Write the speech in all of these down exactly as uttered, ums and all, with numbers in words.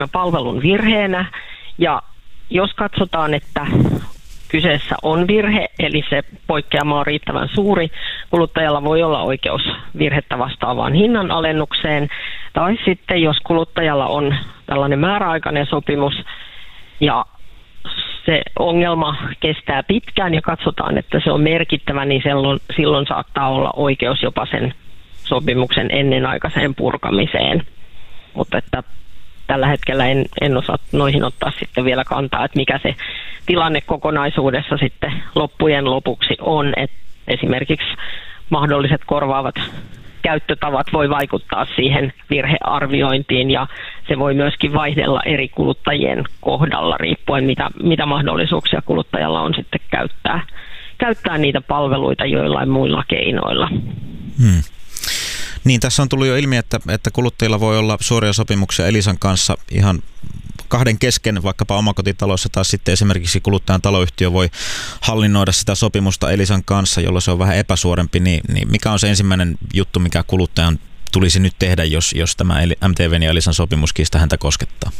palvelun virheenä, ja jos katsotaan, että kyseessä on virhe, eli se poikkeama on riittävän suuri, kuluttajalla voi olla oikeus virhettä vastaavaan hinnanalennukseen, tai sitten jos kuluttajalla on tällainen määräaikainen sopimus ja se ongelma kestää pitkään ja katsotaan, että se on merkittävä, niin silloin, silloin saattaa olla oikeus jopa sen sopimuksen ennenaikaiseen purkamiseen. Mutta että tällä hetkellä en, en osaa noihin ottaa sitten vielä kantaa, että mikä se tilanne kokonaisuudessa sitten loppujen lopuksi on. Että esimerkiksi mahdolliset korvaavat käyttötavat voi vaikuttaa siihen virhearviointiin ja se voi myöskin vaihdella eri kuluttajien kohdalla riippuen mitä, mitä mahdollisuuksia kuluttajalla on sitten käyttää, käyttää niitä palveluita joillain muilla keinoilla. Hmm. Niin, tässä on tullut jo ilmi, että, että kuluttajilla voi olla suoria sopimuksia Elisan kanssa ihan kahden kesken, vaikkapa omakotitaloissa, tai sitten esimerkiksi kuluttajan taloyhtiö voi hallinnoida sitä sopimusta Elisan kanssa, jolloin se on vähän epäsuorempi. Niin, niin mikä on se ensimmäinen juttu, mikä kuluttajan tulisi nyt tehdä, jos, jos tämä M T V:n ja Elisan sopimuskiista häntä koskettaa?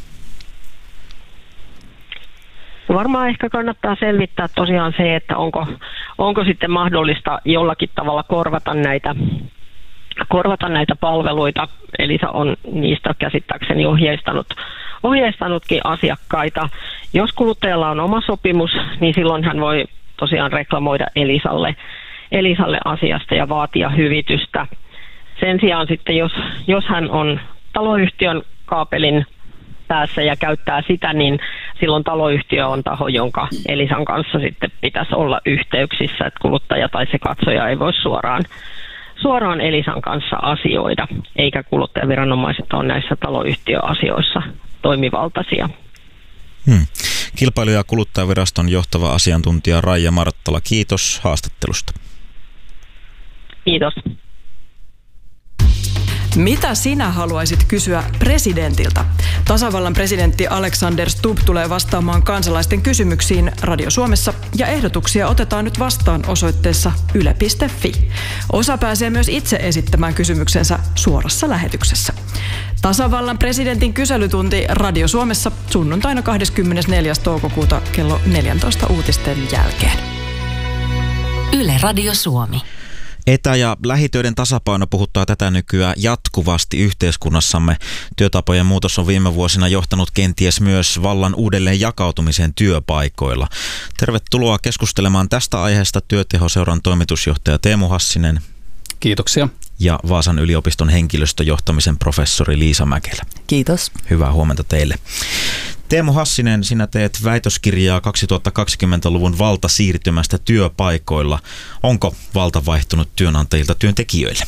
Varmaan ehkä kannattaa selvittää tosiaan se, että onko, onko sitten mahdollista jollakin tavalla korvata näitä korvata näitä palveluita. Elisa on niistä käsittääkseni ohjeistanut, ohjeistanutkin asiakkaita. Jos kuluttajalla on oma sopimus, niin silloin hän voi tosiaan reklamoida Elisalle, Elisalle asiasta ja vaatia hyvitystä. Sen sijaan sitten, jos, jos hän on taloyhtiön kaapelin päässä ja käyttää sitä, niin silloin taloyhtiö on taho, jonka Elisan kanssa sitten pitäisi olla yhteyksissä, että kuluttaja tai se katsoja ei voi suoraan suoraan Elisan kanssa asioida, eikä kuluttajaviranomaiset ole näissä taloyhtiöasioissa toimivaltaisia. Hmm. Kilpailu- ja kuluttajaviraston johtava asiantuntija Raija Marttala, kiitos haastattelusta. Kiitos. Mitä sinä haluaisit kysyä presidentiltä? Tasavallan presidentti Alexander Stubb tulee vastaamaan kansalaisten kysymyksiin Radio Suomessa ja ehdotuksia otetaan nyt vastaan osoitteessa yle piste fi. Osa pääsee myös itse esittämään kysymyksensä suorassa lähetyksessä. Tasavallan presidentin kyselytunti Radio Suomessa sunnuntaina kahdeskymmenesneljäs toukokuuta kello neljätoista uutisten jälkeen. Yle Radio Suomi. Etä- ja lähitöiden tasapaino puhuttaa tätä nykyään jatkuvasti yhteiskunnassamme. Työtapojen muutos on viime vuosina johtanut kenties myös vallan uudelleen jakautumiseen työpaikoilla. Tervetuloa keskustelemaan tästä aiheesta Työtehoseuran toimitusjohtaja Teemu Hassinen. Kiitoksia. Ja Vaasan yliopiston henkilöstöjohtamisen professori Liisa Mäkelä. Kiitos. Hyvää huomenta teille. Teemu Hassinen, sinä teet väitöskirjaa kaksituhattakaksikymmentäluvun valtasiirtymästä työpaikoilla. Onko valta vaihtunut työnantajilta työntekijöille?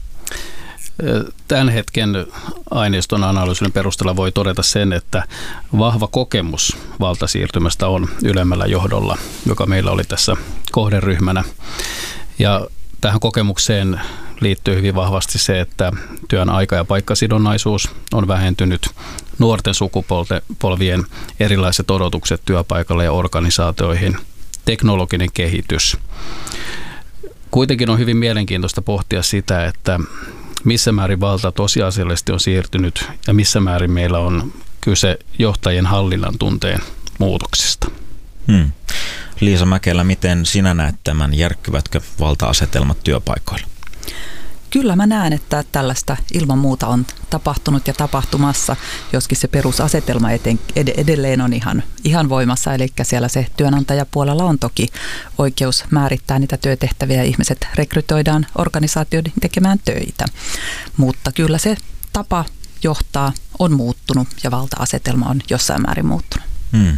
Tämän hetken aineiston analyysin perusteella voi todeta sen, että vahva kokemus valtasiirtymästä on ylemmällä johdolla, joka meillä oli tässä kohderyhmänä. Ja tähän kokemukseen liittyy hyvin vahvasti se, että työn aika- ja paikkasidonnaisuus on vähentynyt, nuorten sukupolvien erilaiset odotukset työpaikalle ja organisaatioihin, teknologinen kehitys. Kuitenkin on hyvin mielenkiintoista pohtia sitä, että missä määrin valta tosiasiallisesti on siirtynyt ja missä määrin meillä on kyse johtajien hallinnan tunteen muutoksesta. Hmm. Liisa Mäkelä, miten sinä näet tämän? Järkkyvätkö valta-asetelmat työpaikoilla? Kyllä mä näen, että tällaista ilman muuta on tapahtunut ja tapahtumassa, joskin se perusasetelma eten, ed- edelleen on ihan, ihan voimassa. Eli siellä se työnantajapuolella on toki oikeus määrittää niitä työtehtäviä ja ihmiset rekrytoidaan organisaatioiden tekemään töitä. Mutta kyllä se tapa johtaa on muuttunut ja valta-asetelma on jossain määrin muuttunut. Hmm.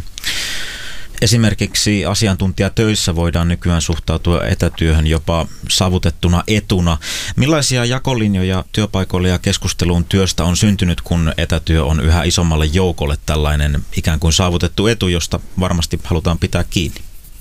Esimerkiksi asiantuntijatöissä voidaan nykyään suhtautua etätyöhön jopa saavutettuna etuna. Millaisia jakolinjoja työpaikoille ja keskusteluun työstä on syntynyt, kun etätyö on yhä isommalle joukolle tällainen ikään kuin saavutettu etu, josta varmasti halutaan pitää kiinni?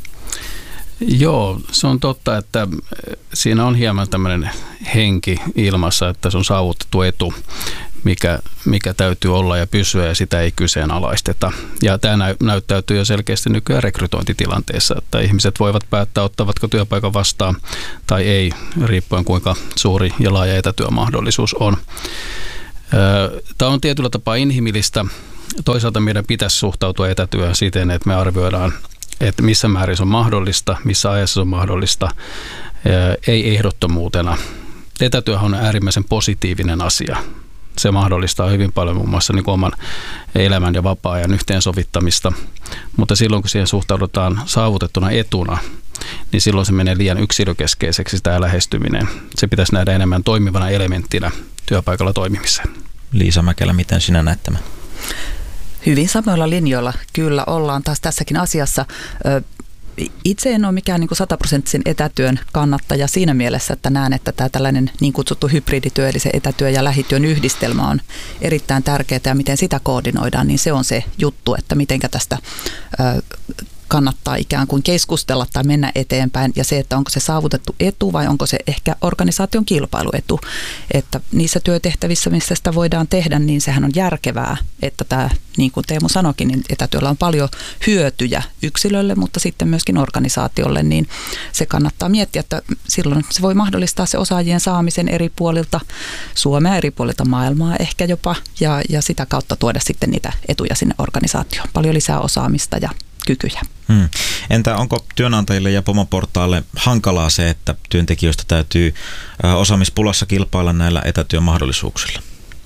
Joo, se on totta, että siinä on hieman tämmöinen henki ilmassa, että se on saavutettu etu, mikä, mikä täytyy olla ja pysyä ja sitä ei kyseenalaisteta. Ja tämä näyttäytyy jo selkeästi nykyään rekrytointitilanteessa, että ihmiset voivat päättää, ottavatko työpaikan vastaan tai ei, riippuen kuinka suuri ja laaja etätyömahdollisuus on. Tämä on tietyllä tapaa inhimillistä, toisaalta meidän pitäisi suhtautua etätyöhön siten, että me arvioidaan, että missä määrin se on mahdollista, missä ajassa se on mahdollista, ei ehdottomuutena. Etätyöhän on äärimmäisen positiivinen asia. Se mahdollistaa hyvin paljon muun muassa niin kuin oman elämän ja vapaa-ajan yhteensovittamista, mutta silloin kun siihen suhtaudutaan saavutettuna etuna, niin silloin se menee liian yksilökeskeiseksi tämä lähestyminen. Se pitäisi nähdä enemmän toimivana elementtinä työpaikalla toimimiseen. Liisa Mäkelä, miten sinä näet tämän? Hyvin samoilla linjoilla kyllä ollaan taas tässäkin asiassa. Itse en ole mikään niin kuin sataprosenttisen etätyön kannattaja siinä mielessä, että näen, että tämä tällainen niin kutsuttu hybridityö, eli se etätyö ja lähityön yhdistelmä on erittäin tärkeää, ja miten sitä koordinoidaan, niin se on se juttu, että mitenkä tästä kannattaa ikään kuin keskustella tai mennä eteenpäin, ja se, että onko se saavutettu etu vai onko se ehkä organisaation kilpailuetu. Että niissä työtehtävissä, missä sitä voidaan tehdä, niin sehän on järkevää, että tämä, niin kuin Teemu sanoikin, niin etätyöllä on paljon hyötyjä yksilölle, mutta sitten myöskin organisaatiolle, niin se kannattaa miettiä, että silloin se voi mahdollistaa se osaajien saamisen eri puolilta Suomea, eri puolilta maailmaa ehkä jopa, ja, ja sitä kautta tuoda sitten niitä etuja sinne organisaatioon. Paljon lisää osaamista ja kykyjä. Hmm. Entä onko työnantajille ja pomoportaalle hankalaa se, että työntekijöistä täytyy osaamispulassa kilpailla näillä etätyön mahdollisuuksilla?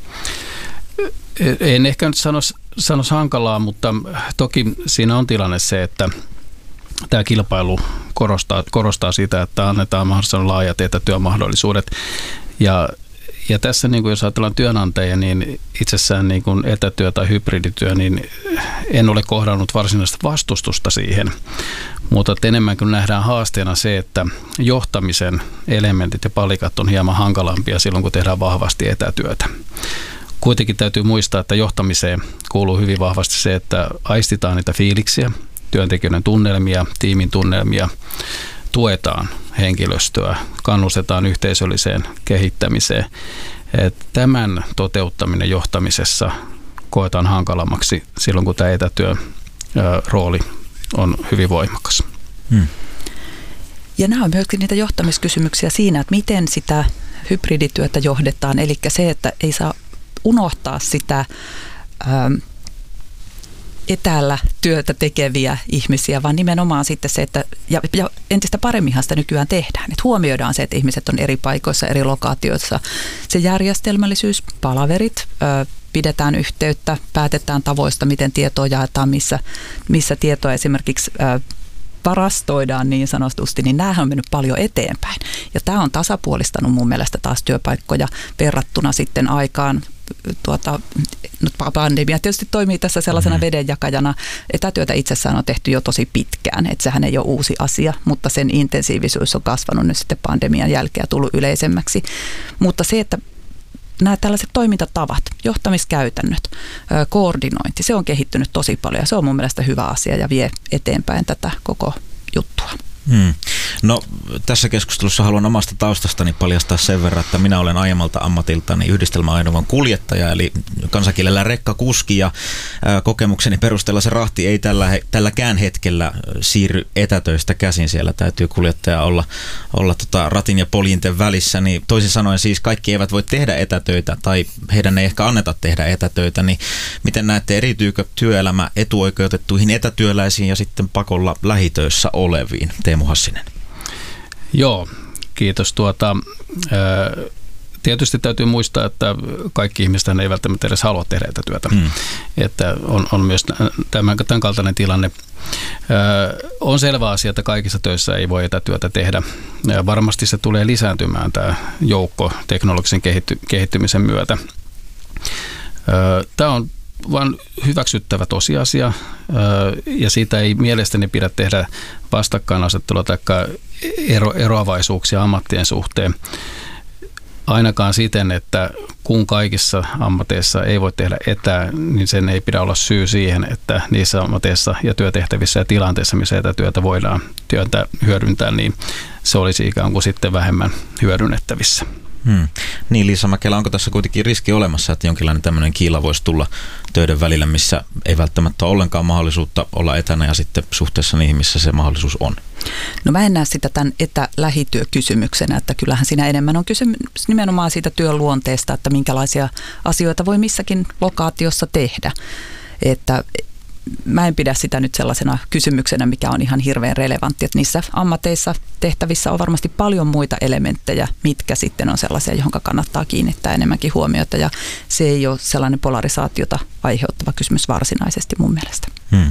En ehkä nyt sanoisi, sanoisi hankalaa, mutta toki siinä on tilanne se, että tämä kilpailu korostaa, korostaa sitä, että annetaan mahdollisimman laajat etätyömahdollisuudet. Ja Ja tässä, niin kuin jos ajatellaan työnantajia, niin itsessään niin kuin etätyö tai hybridityö, niin en ole kohdannut varsinaista vastustusta siihen. Mutta enemmän kuin nähdään haasteena se, että johtamisen elementit ja palikat on hieman hankalampia silloin, kun tehdään vahvasti etätyötä. Kuitenkin täytyy muistaa, että johtamiseen kuuluu hyvin vahvasti se, että aistitaan niitä fiiliksiä, työntekijöiden tunnelmia, tiimin tunnelmia, tuetaan henkilöstöä, kannustetaan yhteisölliseen kehittämiseen. Tämän toteuttaminen johtamisessa koetaan hankalammaksi silloin, kun tämä etätyön rooli on hyvin voimakas. Hmm. Ja nämä on myöskin niitä johtamiskysymyksiä siinä, että miten sitä hybridityötä johdetaan. Eli se, että ei saa unohtaa sitä ähm, etäällä työtä tekeviä ihmisiä, vaan nimenomaan sitten se, että ja, ja entistä paremminhan sitä nykyään tehdään. Että huomioidaan se, että ihmiset on eri paikoissa, eri lokaatioissa. Se järjestelmällisyys, palaverit, ö, pidetään yhteyttä, päätetään tavoista, miten tietoa jaetaan, missä, missä tietoa esimerkiksi ö, varastoidaan niin sanotusti, niin näähän on mennyt paljon eteenpäin. Ja tämä on tasapuolistanut mun mielestä taas työpaikkoja verrattuna sitten aikaan. Tuota, pandemia tietysti toimii tässä sellaisena mm-hmm. vedenjakajana. Etätyötä itsessään on tehty jo tosi pitkään, että sehän ei ole uusi asia, mutta sen intensiivisyys on kasvanut nyt sitten pandemian jälkeen ja tullut yleisemmäksi. Mutta se, että nämä tällaiset toimintatavat, johtamiskäytännöt, koordinointi, se on kehittynyt tosi paljon ja se on mun mielestä hyvä asia ja vie eteenpäin tätä koko juttua. Hmm. No tässä keskustelussa haluan omasta taustastani paljastaa sen verran, että minä olen aiemmalta ammatiltani yhdistelmäajoneuvon kuljettaja, eli kansankielellä rekkakuski, ja ää, kokemukseni perusteella se rahti ei tällä, tälläkään hetkellä siirry etätöistä käsin. Siellä täytyy kuljettaja olla, olla tota ratin ja poljinten välissä, niin toisin sanoen siis kaikki eivät voi tehdä etätöitä tai heidän ei ehkä anneta tehdä etätöitä, niin miten näette, eriytyykö työelämä etuoikeutettuihin etätyöläisiin ja sitten pakolla lähitöissä oleviin? Teemu Hassinen. Joo, kiitos. Tuota, tietysti täytyy muistaa, että kaikki ihmiset ei välttämättä edes halua tehdä etätyötä. Mm. Että on, on myös tämän, tämän kaltainen tilanne. On selvä asia, että kaikissa töissä ei voi etätyötä tehdä. Varmasti se tulee lisääntymään tämä joukko teknologisen kehitty, kehittymisen myötä. Tämä on vaan hyväksyttävä tosiasia, ja siitä ei mielestäni pidä tehdä vastakkainasettelua tai ero, eroavaisuuksia ammattien suhteen. Ainakaan siten, että kun kaikissa ammateissa ei voi tehdä etää, niin sen ei pidä olla syy siihen, että niissä ammateissa ja työtehtävissä ja tilanteissa, missä etätyötä voidaan työntää, hyödyntää, niin se olisi ikään kuin sitten vähemmän hyödynnettävissä. Hmm. Niin, Liisa Mäkelä, onko tässä kuitenkin riski olemassa, että jonkinlainen tämmöinen kiila voisi tulla töiden välillä, missä ei välttämättä ole ollenkaan mahdollisuutta olla etänä ja sitten suhteessa niihin, missä se mahdollisuus on? No mä en näe sitä tämän etälähityökysymyksenä, että kyllähän siinä enemmän on kysymys nimenomaan siitä työn luonteesta, että minkälaisia asioita voi missäkin lokaatiossa tehdä. että mä en pidä sitä nyt sellaisena kysymyksenä, mikä on ihan hirveän relevantti, että niissä ammateissa tehtävissä on varmasti paljon muita elementtejä, mitkä sitten on sellaisia, johon kannattaa kiinnittää enemmänkin huomiota, ja se ei ole sellainen polarisaatiota aiheuttava kysymys varsinaisesti mun mielestä. Hmm.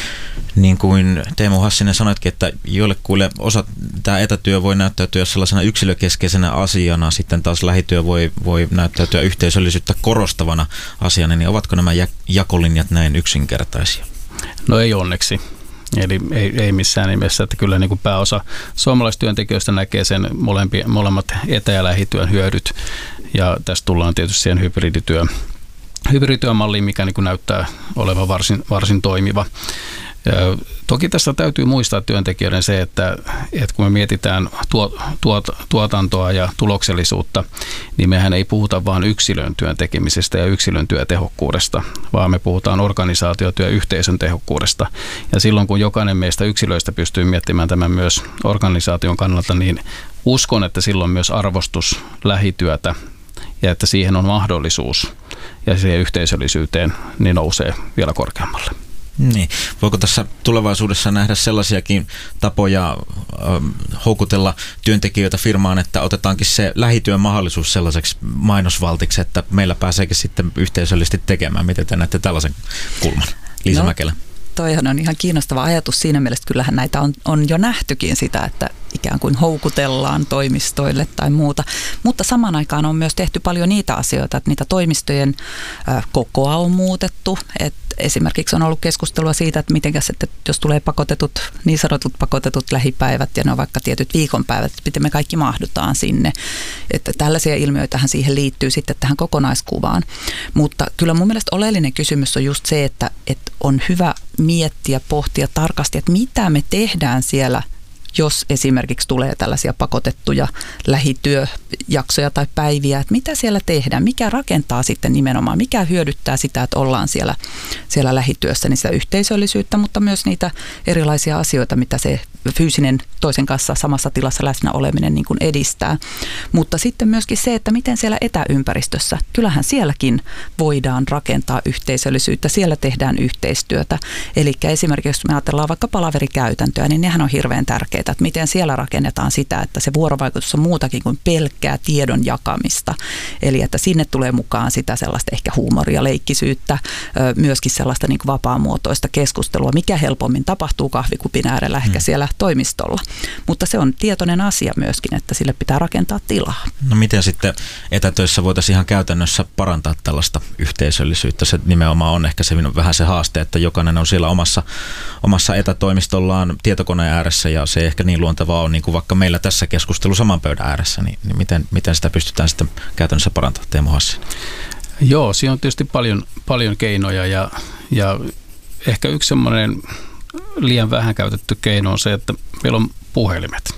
Niin kuin Teemu Hassinen sanoitkin, että joillekuille osa tämä etätyö voi näyttäytyä sellaisena yksilökeskeisenä asiana, sitten taas lähityö voi, voi näyttäytyä yhteisöllisyyttä korostavana asiana, niin ovatko nämä jakolinjat näin yksinkertaisia? No ei onneksi. Eli ei, ei missään nimessä, että kyllä niin kuin pääosa suomalaistyöntekijöistä näkee sen molempi, molemmat etä- ja lähityön hyödyt, ja tästä tullaan tietysti siihen hybridityö, hybridityömalliin, mikä niin kuin näyttää olevan varsin, varsin toimiva. Ja toki tässä täytyy muistaa työntekijöiden se, että, että kun me mietitään tuot, tuot, tuotantoa ja tuloksellisuutta, niin mehän ei puhuta vain yksilön työn tekemisestä ja yksilön työtehokkuudesta, vaan me puhutaan organisaatiotyö ja yhteisön tehokkuudesta. Ja silloin kun jokainen meistä yksilöistä pystyy miettimään tämän myös organisaation kannalta, niin uskon, että silloin myös arvostus lähityötä ja että siihen on mahdollisuus ja siihen yhteisöllisyyteen niin nousee vielä korkeammalle. Niin. Voiko tässä tulevaisuudessa nähdä sellaisiakin tapoja ähm, houkutella työntekijöitä firmaan, että otetaankin se lähityön mahdollisuus sellaiseksi mainosvaltiksi, että meillä pääseekin sitten yhteisöllisesti tekemään? Miten te näette tällaisen kulman? Liisa no, Mäkelä. Toihan on ihan kiinnostava ajatus siinä mielessä. Kyllähän näitä on, on jo nähtykin sitä, että ikään kuin houkutellaan toimistoille tai muuta. Mutta samaan aikaan on myös tehty paljon niitä asioita, että niitä toimistojen äh, kokoa on muutettu. Et esimerkiksi on ollut keskustelua siitä, että mitenkäs, että jos tulee pakotetut, niin sanotut pakotetut lähipäivät ja ne on vaikka tietyt viikonpäivät, että miten me kaikki mahdutaan sinne. Että tällaisia ilmiöitähän siihen liittyy sitten tähän kokonaiskuvaan. Mutta kyllä mun mielestä oleellinen kysymys on just se, että, että on hyvä miettiä, pohtia tarkasti, että mitä me tehdään siellä, jos esimerkiksi tulee tällaisia pakotettuja lähityöjaksoja tai päiviä, että mitä siellä tehdään, mikä rakentaa sitten nimenomaan, mikä hyödyttää sitä, että ollaan siellä, siellä lähityössä, niin sitä yhteisöllisyyttä, mutta myös niitä erilaisia asioita, mitä se fyysinen toisen kanssa samassa tilassa läsnä oleminen niin kuin edistää. Mutta sitten myöskin se, että miten siellä etäympäristössä, kyllähän sielläkin voidaan rakentaa yhteisöllisyyttä, siellä tehdään yhteistyötä. Eli esimerkiksi jos me ajatellaan vaikka palaverikäytäntöä, niin nehän on hirveän tärkeää, että miten siellä rakennetaan sitä, että se vuorovaikutus on muutakin kuin pelkkää tiedon jakamista. Eli että sinne tulee mukaan sitä sellaista ehkä huumoria, leikkisyyttä, myöskin sellaista niin kuin vapaamuotoista keskustelua, mikä helpommin tapahtuu kahvikupin äärellä ehkä hmm. siellä toimistolla. Mutta se on tietoinen asia myöskin, että sille pitää rakentaa tilaa. No miten sitten etätöissä voitaisiin ihan käytännössä parantaa tällaista yhteisöllisyyttä? Se nimenomaan on ehkä se vähän se haaste, että jokainen on siellä omassa, omassa etätoimistollaan tietokoneen ääressä ja se ei ehkä niin luontevaa on niin kuin vaikka meillä tässä keskustelu saman pöydän ääressä, niin, niin miten, miten sitä pystytään sitten käytännössä parantamaan, Teemu Hassinen? Joo, siinä on tietysti paljon, paljon keinoja ja, ja ehkä yksi semmoinen liian vähän käytetty keino on se, että meillä on puhelimet.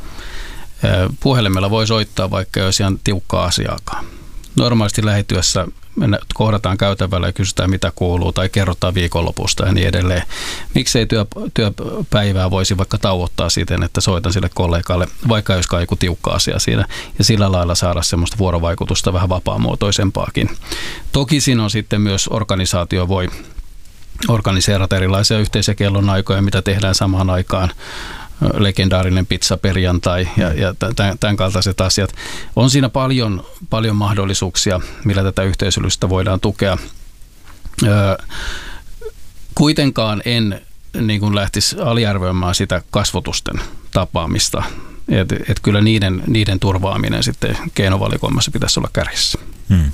Puhelimella voi soittaa, vaikka ei olisi ihan tiukkaa asiaakaan. Normaalisti lähityössä kohdataan käytävällä ja kysytään, mitä kuuluu, tai kerrotaan viikonlopusta ja niin edelleen. Miksei työ, työpäivää voisi vaikka tauottaa siten, että soitan sille kollegalle, vaikka ei olisikaan joku tiukka asia siinä, ja sillä lailla saada semmoista vuorovaikutusta vähän vapaamuotoisempaakin. Toki siinä on sitten myös organisaatio voi organiseerata erilaisia yhteisiä kellonaikoja, mitä tehdään samaan aikaan. Legendaarinen pizza perjantai ja, ja tämän kaltaiset asiat. On siinä paljon, paljon mahdollisuuksia, millä tätä yhteisöllisyyttä voidaan tukea. Öö, kuitenkaan en niin kuin lähtisi aliarvioimaan sitä kasvotusten tapaamista. Et, et kyllä niiden, niiden turvaaminen sitten keinovalikoimassa pitäisi olla kärjessä. Hmm.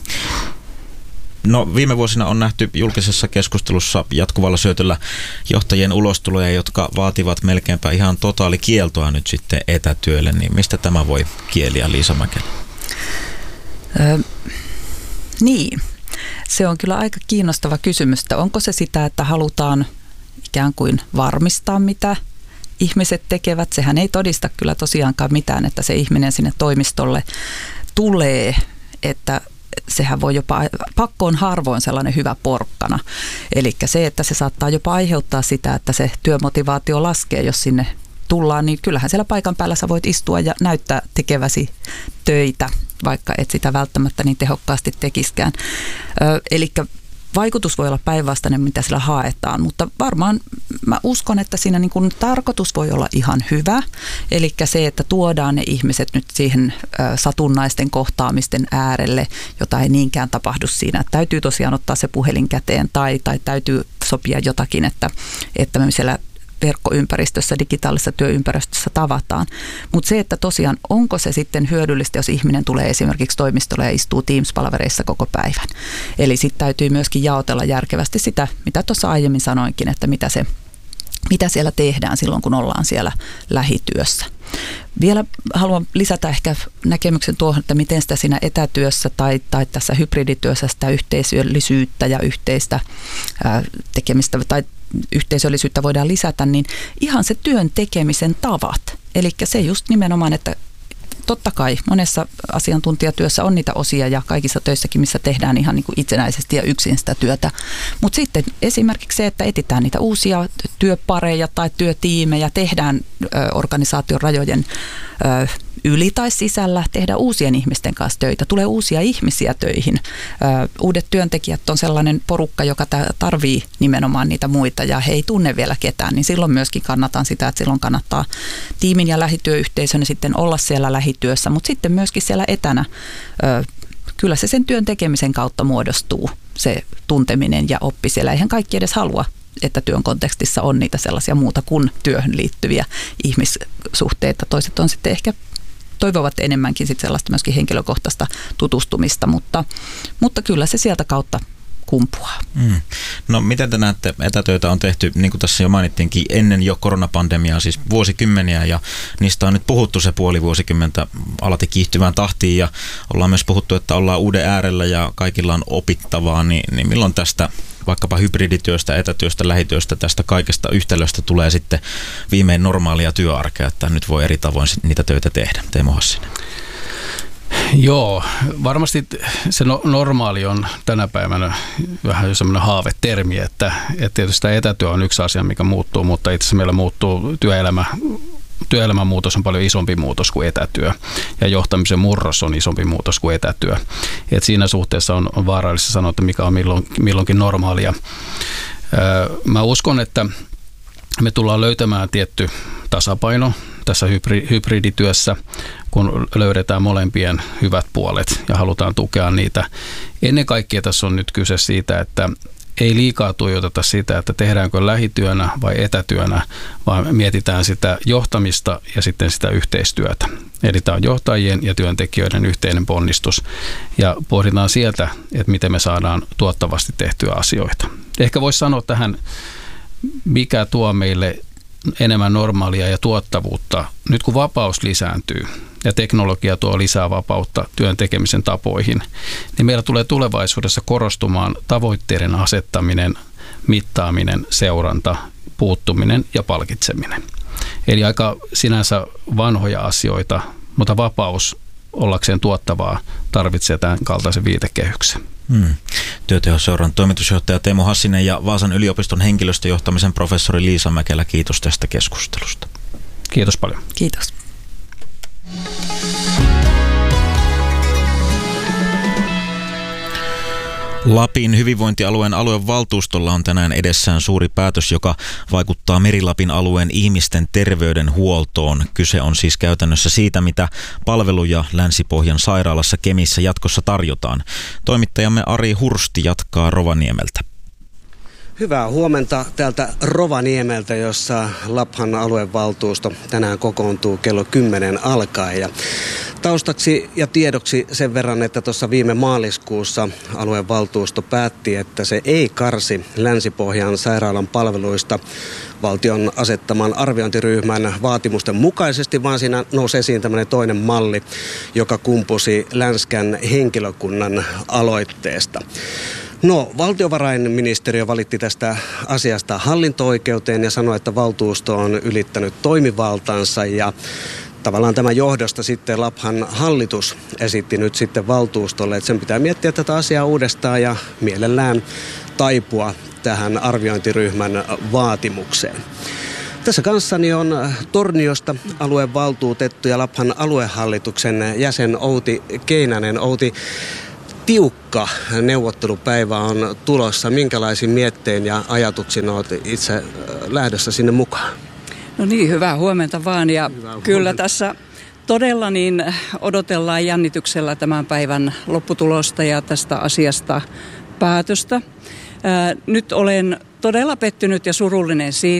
No viime vuosina on nähty julkisessa keskustelussa jatkuvalla syötöllä johtajien ulostuloja, jotka vaativat melkeinpä ihan totaalikieltoa nyt sitten etätyölle. Niin mistä tämä voi kieliä, Liisa Mäkelä? Ö, niin, se on kyllä aika kiinnostava kysymys. Onko se sitä, että halutaan ikään kuin varmistaa, mitä ihmiset tekevät? Sehän ei todista kyllä tosiaankaan mitään, että se ihminen sinne toimistolle tulee, että sehän voi jopa, pakko on harvoin sellainen hyvä porkkana. Eli se, että se saattaa jopa aiheuttaa sitä, että se työmotivaatio laskee, jos sinne tullaan, niin kyllähän siellä paikan päällä sä voit istua ja näyttää tekeväsi töitä, vaikka et sitä välttämättä niin tehokkaasti tekiskään. Eli vaikutus voi olla päinvastainen, mitä sillä haetaan, mutta varmaan mä uskon, että siinä niin kuin tarkoitus voi olla ihan hyvä, eli se, että tuodaan ne ihmiset nyt siihen satunnaisten kohtaamisten äärelle, jota ei niinkään tapahdu siinä, että täytyy tosiaan ottaa se puhelin käteen tai, tai täytyy sopia jotakin, että, että me siellä verkkoympäristössä, digitaalisessa työympäristössä tavataan. Mutta se, että tosiaan onko se sitten hyödyllistä, jos ihminen tulee esimerkiksi toimistolle ja istuu Teams-palavereissa koko päivän. Eli sitten täytyy myöskin jaotella järkevästi sitä, mitä tuossa aiemmin sanoinkin, että mitä, se, mitä siellä tehdään silloin, kun ollaan siellä lähityössä. Vielä haluan lisätä ehkä näkemyksen tuohon, että miten sitä siinä etätyössä tai, tai tässä hybridityössä sitä yhteisöllisyyttä ja yhteistä ää, tekemistä tai yhteisöllisyyttä voidaan lisätä, niin ihan se työn tekemisen tavat. Eli se just nimenomaan, että totta kai monessa asiantuntijatyössä on niitä osia ja kaikissa töissäkin, missä tehdään ihan niin kuin itsenäisesti ja yksin sitä työtä. Mutta sitten esimerkiksi se, että etsitään niitä uusia työpareja tai työtiimejä, tehdään ö, organisaation rajojen ö, yli tai sisällä, tehdään uusien ihmisten kanssa töitä, tulee uusia ihmisiä töihin. Ö, uudet työntekijät on sellainen porukka, joka tarvii nimenomaan niitä muita ja he ei tunne vielä ketään, niin silloin myöskin kannatan sitä, että silloin kannattaa tiimin ja lähityöyhteisön sitten olla siellä lähityössä, mutta sitten myöskin siellä etänä. Ö, kyllä se sen työn tekemisen kautta muodostuu, se tunteminen ja oppi siellä. Eihän kaikki edes halua, että työn kontekstissa on niitä sellaisia muuta kuin työhön liittyviä ihmissuhteita. Toiset on sitten ehkä toivovat enemmänkin sit sellaista myöskin henkilökohtaista tutustumista, mutta, mutta kyllä se sieltä kautta kumpuaa. Mm. No miten te näette, etätöitä on tehty, niin kuin tässä jo mainittiinkin, ennen jo koronapandemiaa, siis vuosikymmeniä, ja niistä on nyt puhuttu se puoli vuosikymmentä alati kiihtyvään tahtiin, ja ollaan myös puhuttu, että ollaan uuden äärellä ja kaikilla on opittavaa, niin, niin milloin tästä vaikkapa hybridityöstä, etätyöstä, lähityöstä, tästä kaikesta yhtälöstä tulee sitten viimein normaalia työarkea, että nyt voi eri tavoin niitä töitä tehdä. Teemu Hassinen. Joo, varmasti se no, normaali on tänä päivänä vähän jo semmoinen haavetermi, että, että tietysti tämä etätyö on yksi asia, mikä muuttuu, mutta itse asiassa meillä muuttuu työelämä. Työelämän muutos on paljon isompi muutos kuin etätyö ja johtamisen murros on isompi muutos kuin etätyö. Et siinä suhteessa on, on vaarallista sanoa, että mikä on milloin, milloinkin normaalia. Öö, mä uskon, että me tullaan löytämään tietty tasapaino tässä hybridityössä, kun löydetään molempien hyvät puolet ja halutaan tukea niitä. Ennen kaikkea tässä on nyt kyse siitä, että ei liikaa tuijoteta sitä, että tehdäänkö lähityönä vai etätyönä, vaan mietitään sitä johtamista ja sitten sitä yhteistyötä. Eli tämä on johtajien ja työntekijöiden yhteinen ponnistus ja pohditaan sieltä, että miten me saadaan tuottavasti tehtyä asioita. Ehkä voisi sanoa tähän, mikä tuo meille enemmän normaalia ja tuottavuutta. Nyt kun vapaus lisääntyy ja teknologia tuo lisää vapautta työn tekemisen tapoihin, niin meillä tulee tulevaisuudessa korostumaan tavoitteiden asettaminen, mittaaminen, seuranta, puuttuminen ja palkitseminen. Eli aika sinänsä vanhoja asioita, mutta vapaus ollakseen tuottavaa tarvitsee tämän kaltaisen viitekehyksen. Hmm. Työtehoseuran toimitusjohtaja Teemu Hassinen ja Vaasan yliopiston henkilöstöjohtamisen professori Liisa Mäkelä, kiitos tästä keskustelusta. Kiitos paljon. Kiitos. Lapin hyvinvointialueen aluevaltuustolla on tänään edessään suuri päätös, joka vaikuttaa Meri-Lapin alueen ihmisten terveydenhuoltoon. Kyse on siis käytännössä siitä, mitä palveluja Länsi-Pohjan sairaalassa Kemissä jatkossa tarjotaan. Toimittajamme Ari Hursti jatkaa Rovaniemeltä. Hyvää huomenta täältä Rovaniemeltä, jossa Laphan aluevaltuusto tänään kokoontuu kello kymmenen alkaen. Ja taustaksi ja tiedoksi sen verran, että tuossa viime maaliskuussa aluevaltuusto päätti, että se ei karsi Länsi-Pohjan sairaalan palveluista valtion asettaman arviointiryhmän vaatimusten mukaisesti, vaan siinä nousi esiin tämmöinen toinen malli, joka kumpusi Länskän henkilökunnan aloitteesta. No, valtiovarainministeriö valitti tästä asiasta hallinto-oikeuteen ja sanoi, että valtuusto on ylittänyt toimivaltansa ja tavallaan tämän johdosta sitten Laphan hallitus esitti nyt sitten valtuustolle, että sen pitää miettiä tätä asiaa uudestaan ja mielellään taipua tähän arviointiryhmän vaatimukseen. Tässä kanssani on Torniosta aluevaltuutettu ja Laphan aluehallituksen jäsen Outi Keinänen. Outi, tiukka neuvottelupäivä on tulossa. Minkälaisin miettein ja ajatuksin olet itse lähdössä sinne mukaan? No niin, hyvää huomenta vaan. Ja Hyvää kyllä huomenta. tässä todella niin odotellaan jännityksellä tämän päivän lopputulosta ja tästä asiasta päätöstä. Ää, nyt olen todella pettynyt ja surullinen siitä,